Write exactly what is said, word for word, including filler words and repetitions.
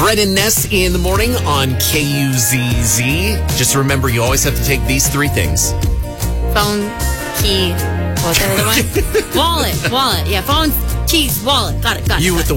Brett and Ness in the morning on K U Z Z. Just remember, you always have to take these three things. Phone, key, what's the other one? Wallet, wallet. Yeah, phone, keys, wallet. Got it, got it. You got with it. the